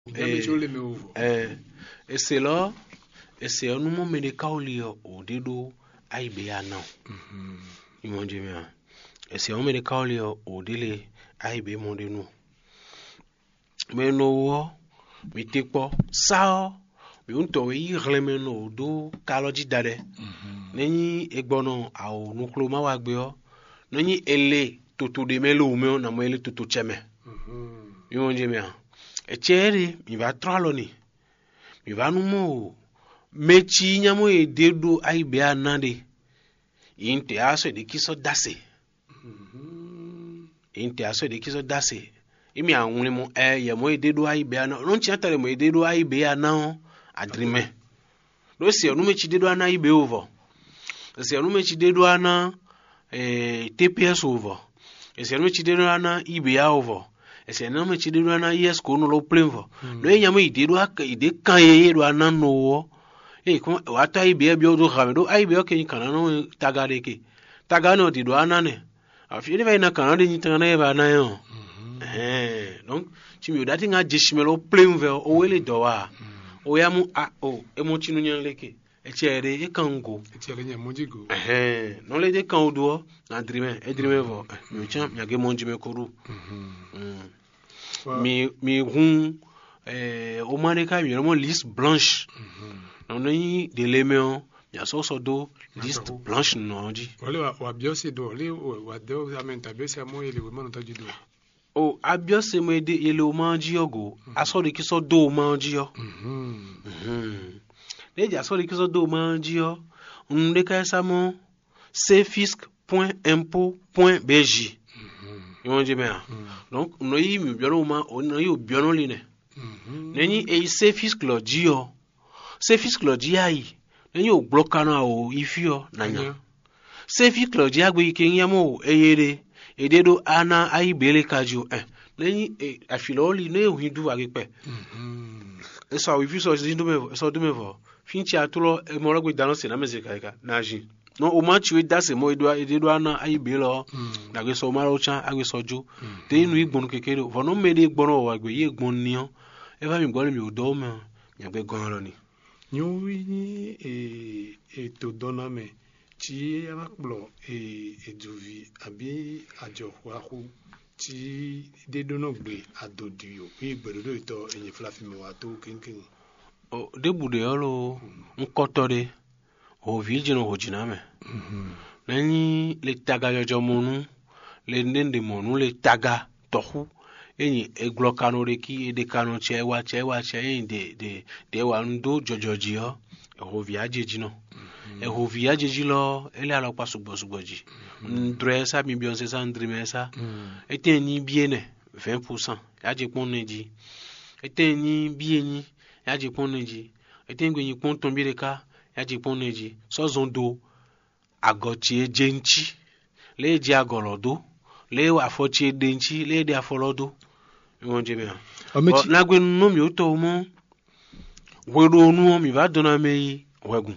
Esse là, esse é no momento de caulio o dedo aí bem não. Imagine bien. Esse é o momento de caulio o dele aí bem mondeno. Mais no, mi tekpo sao, mi unto yi remeno do kaloji dade. Neni egbono au nuklo mawagbe o. Neni ele tutu de melo umeo na mo ele tutu cheme. Imagine bien. Echere mi va traloni. Mi va numo mechi nyamo e dedo ai be anande. Inte aso de kiso dase. Inte aso de kiso dase. Imi anwune mo ye mo e dedo ai be ana. Non chi atare mo e dedo ai be ana adrime. No se onu mechi dedo ana ai be ovo. Se onu mechi dedo ana TPS ovo. Se onu mechi dedo ana ibe ya ovo. Ese na me chide do na yes ko no lo plenvo no e nyama ide do aka ide kan ye do ana no ko wata ibe bi o do khame do ai be o ken kana no tagare ke tagano di do ana ne afi ile na kana de nyita na e ba na yo donc ti mi o dati nga jeshime lo plenvo o wele do wa o ya mu e mo chinu nyan leke e chere e kango e chere nya mo jigo no le de kan do na drime e drime vo mi cham nya ge mo njime koru mi hun o maneka mi mo liste blanche non ni de lemeo ya so do liste blanche non di wale wa biose do le wa do amenta biose mo ele we mo to jido o abiose mo de ele o manji ogo aso de kiso do o manji o le ja so de kiso do o manji o nde ka samo cfisc.impôt.bg Yonje bien. Donc no yi mi bioro ma no yi obiono line. Neni e se fisclo dio. Se fisclo dia yi. Neni o blokano o ifio nanya. Se fisclo dia gbe ike nyamo eyere. Ededo ana ayi bele kajo Neni afiloli ne hindu agepe. Eso wi fi so zindu me so du me vo. Finchi atulo e mo rogbe dano se na mezeka ka naji. No o ma chiwe dase mo edo ana ayi belo na gbe so maro chan agbe sojo te inu igbonu kekere vo no mede igbono wa gbe ye igbon ni o e va mi gboro mi o do me mi gbe gan lo ni nyu ni to dona me ti ava plo eduvi abi ajo wahu ti de dono gbe adodi o pe igbedo ito eyin flafi mi wa to kinkin o de bude olo nkotore o vijino ho jiname nani le taga jojo monu le ndende monu le taga tohu enyi eglokano reki edekano chewa de wa ndo jojoji o ho viaje jino ho viaje jilo ele alo pa sugboji ndresa mi bionse sa ndrimesa eteni biene 20% yaje ponneji eteni bieni yaje ponneji etengwenyi pon tombireka yaji poneji so zondo agochi ejenchi leji agolodo le afochi edenchi le de afolodo wonje be na gbe no mi o to mo wero nu mi va dona meyi wegun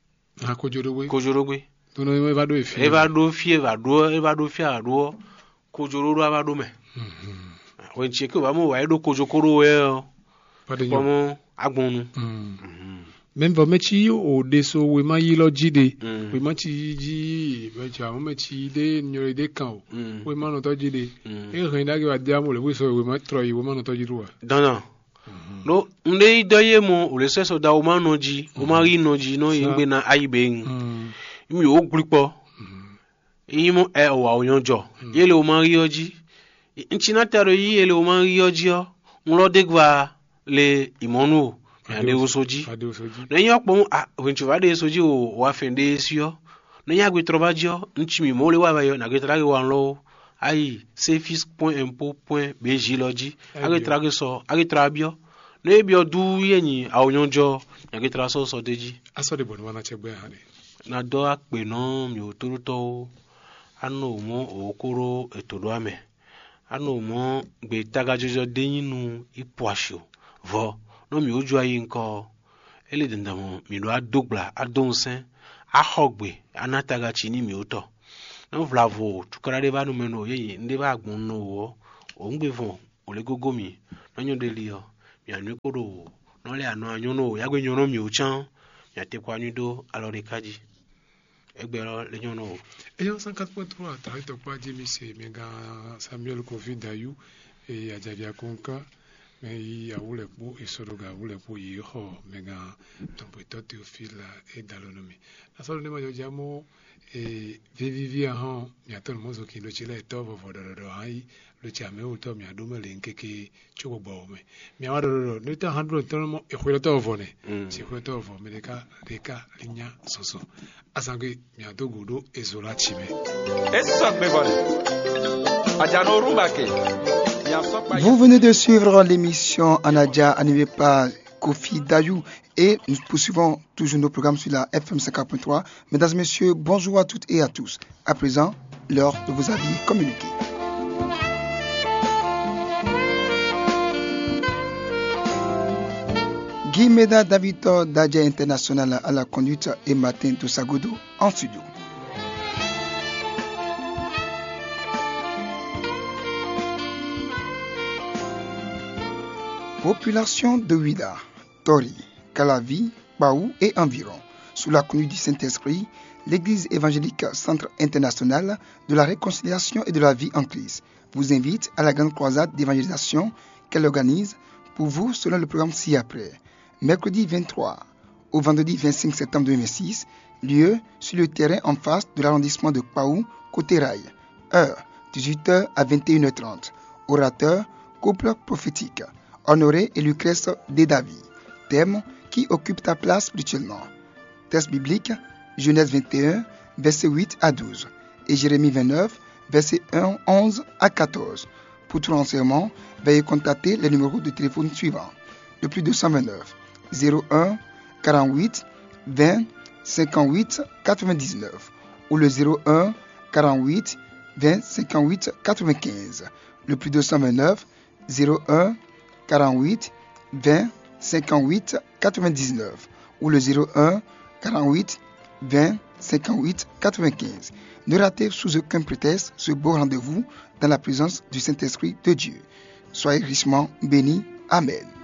kojorogbe dono e va do efi e va do fi ado kojororo ava do me wenche ke ba mo wa do kojokoro we o pomo agbonu même va mechi o deso we ma yi lo jide we ma chi ji we cha mo mechi de nyore de kan we ma no to jide e rin da ge wa dia mo le we so we ma tro yi we ma no to jiru wa dana no nde idoye mo o le seso da o ma no ji o ma ri no ji no yingbe na aibe mi o gripo imo o wa oyonjo yele o ma ri oji nchina taro yi yele o ma ri oji o nlo degwa le imonu ade osoji na yin opo wenchu va de soji o wa fende sio na yin agbe trobajo nchimi mo le wa bayo na gbe trage wa nlo ai cfisc.impôt.bg loji agbe trage so agbe trabio na ebio du yin awonjo na gbe traso so deji aso de bon wana chegbe ha de na do ape no mi o toruto anu mo okoro etodo ame anu mo gbe tagajojo de yinu ipoasho vo no mi oju ayi nko ele dendamo mi do adogla adonsen ahogbe anataga chini mi oto no vlavo tukara de banu meno ye nde ba gun no wo o ngbe fon o le gogo mi no nyo de liyo mianu kodo no le anu anyono yagbe nyono mi ochan miate kwa nyudo alors de kaji egbero le nyono Et en 104.3 tarito kwa jimi se mega Samuel Kofi Dayu et Ajavia Konka mais il y a oule po et soroga oule po yiho mega tompeto Théophile et Dalonomi la solo ne majo jamo et vivia han ya to mo zo ki lo chile to vo do hai lo chame o to mi adome le nkeke choko bo me mi awado no ta handro to mo e khwelo to vo ne si khwelo to vo me deka linya soso asange mi adogodo ezola chime Vous venez de suivre l'émission Anadia animée par Kofi Dayou et nous poursuivons toujours nos programmes sur la FM 50.3. Mesdames et messieurs, bonjour à toutes et à tous. À présent, l'heure de vos avis communiqués. Guy Meda David d'Adja International à la conduite et Martin Tosagodo en studio. Population de Ouida, Tori, Calavi, Baou et environ. Sous la conduite du Saint-Esprit, l'Église évangélique Centre international de la réconciliation et de la vie en Christ vous invite à la grande croisade d'évangélisation qu'elle organise pour vous selon le programme ci-après. Mercredi 23 au vendredi 25 septembre 2006, lieu sur le terrain en face de l'arrondissement de Baou, côté rail. Heure 18h à 21h30. Orateur, couple prophétique. Honoré et Lucrèce Dedavi. Thème qui occupe ta place spirituellement. Texte biblique, Genèse 21, versets 8 à 12 et Jérémie 29, versets 11 à 14. Pour tout renseignement, veuillez contacter les numéros de téléphone suivants. Le plus 229 01 48 20 58 99 ou le 01 48 20 58 95. Le plus 229 01 48 20 58 99 ou le 01 48 20 58 95. Ne ratez sous aucun prétexte ce beau rendez-vous dans la présence du Saint-Esprit de Dieu. Soyez richement bénis. Amen.